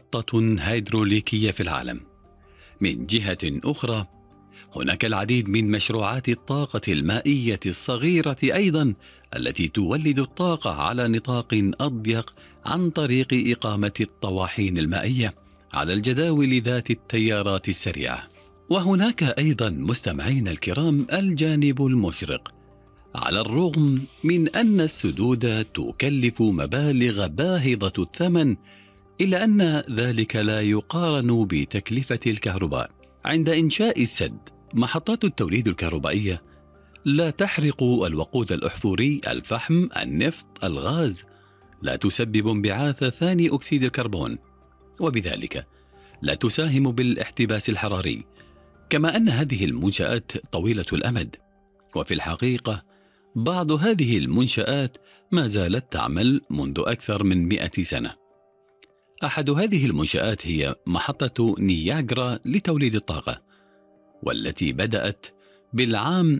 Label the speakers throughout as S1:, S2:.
S1: محطة هيدروليكية في العالم. من جهة أخرى، هناك العديد من مشروعات الطاقة المائية الصغيرة أيضا التي تولد الطاقة على نطاق أضيق عن طريق إقامة الطواحين المائية على الجداول ذات التيارات السريعة. وهناك أيضا مستمعين الكرام الجانب المشرق. على الرغم من أن السدود تكلف مبالغ باهظة الثمن، إلا أن ذلك لا يقارن بتكلفة الكهرباء. عند إنشاء السد، محطات التوليد الكهربائية لا تحرق الوقود الأحفوري، الفحم، النفط، الغاز، لا تسبب انبعاث ثاني أكسيد الكربون، وبذلك لا تساهم بالاحتباس الحراري. كما أن هذه المنشآت طويلة الأمد، وفي الحقيقة بعض هذه المنشآت ما زالت تعمل منذ أكثر من 100 سنة. أحد هذه المنشآت هي محطة نياجرا لتوليد الطاقة، والتي بدأت بالعام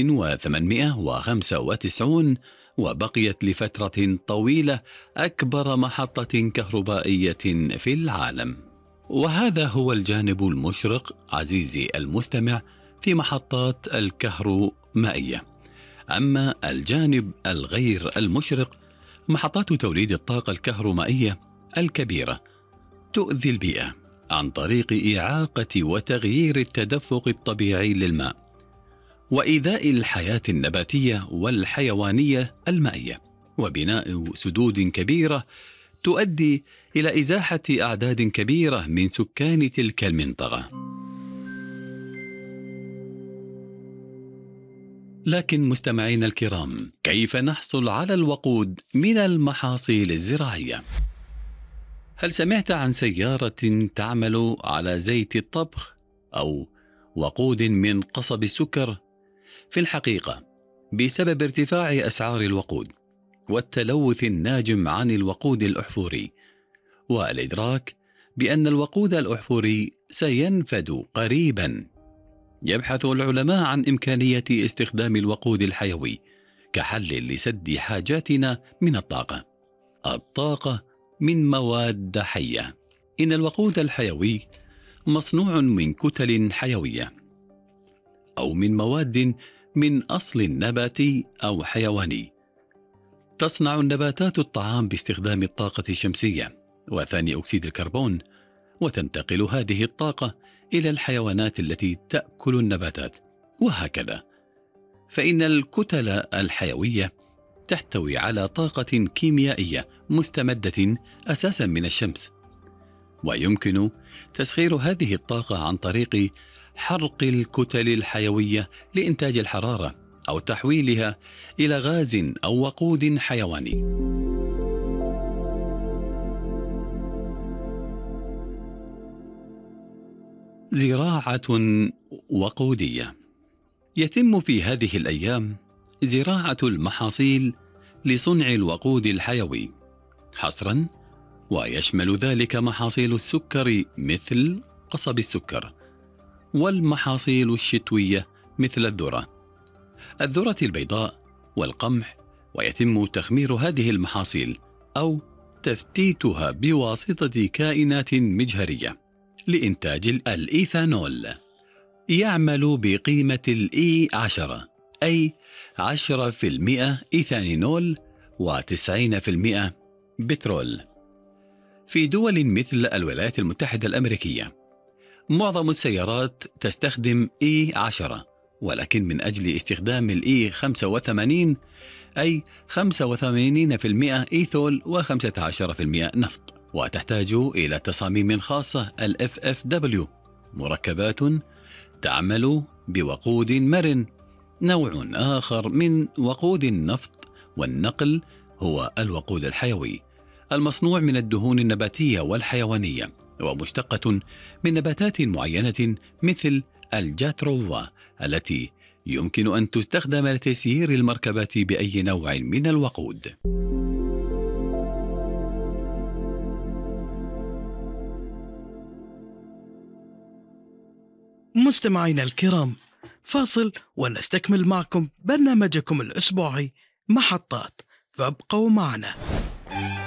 S1: 1895 وبقيت لفترة طويلة أكبر محطة كهربائية في العالم. وهذا هو الجانب المشرق عزيزي المستمع في محطات الكهرومائية. أما الجانب الغير المشرق، محطات توليد الطاقة الكهرومائية الكبيرة تؤذي البيئة عن طريق إعاقة وتغيير التدفق الطبيعي للماء، وإيذاء الحياة النباتية والحيوانية المائية، وبناء سدود كبيرة تؤدي إلى إزاحة أعداد كبيرة من سكان تلك المنطقة. لكن مستمعين الكرام، كيف نحصل على الوقود من المحاصيل الزراعية؟ هل سمعت عن سيارة تعمل على زيت الطبخ أو وقود من قصب السكر؟ في الحقيقة، بسبب ارتفاع أسعار الوقود والتلوث الناجم عن الوقود الأحفوري، والإدراك بأن الوقود الأحفوري سينفد قريبا، يبحث العلماء عن إمكانية استخدام الوقود الحيوي كحل لسد حاجاتنا من الطاقة من مواد حية. إن الوقود الحيوي مصنوع من كتل حيوية أو من مواد من أصل نباتي أو حيواني. تصنع النباتات الطعام باستخدام الطاقة الشمسية وثاني أكسيد الكربون، وتنتقل هذه الطاقة إلى الحيوانات التي تأكل النباتات، وهكذا. فإن الكتل الحيوية تحتوي على طاقة كيميائية مستمدة أساسا من الشمس، ويمكن تسخير هذه الطاقة عن طريق حرق الكتل الحيوية لإنتاج الحرارة أو تحويلها إلى غاز أو وقود حيواني. زراعة وقودية. يتم في هذه الأيام زراعة المحاصيل لصنع الوقود الحيوي حصرا، ويشمل ذلك محاصيل السكر مثل قصب السكر، والمحاصيل الشتوية مثل الذرة البيضاء والقمح، ويتم تخمير هذه المحاصيل أو تفتيتها بواسطة كائنات مجهرية لإنتاج الإيثانول، يعمل بقيمة الE10، أي 10% إيثانول و90% بترول. في دول مثل الولايات المتحدة الأمريكية، معظم السيارات تستخدم E10، ولكن من أجل استخدام الE85، أي 85% إيثول و15% نفط، وتحتاج إلى تصاميم خاصة FFW، مركبات تعمل بوقود مرن. نوع آخر من وقود النفط والنقل هو الوقود الحيوي، المصنوع من الدهون النباتية والحيوانية، ومشتقة من نباتات معينة مثل الجاتروفا، التي يمكن أن تستخدم لتسيير المركبات بأي نوع من الوقود.
S2: مستمعينا الكرام، فاصل ونستكمل معكم برنامجكم الأسبوعي محطات، فابقوا معنا.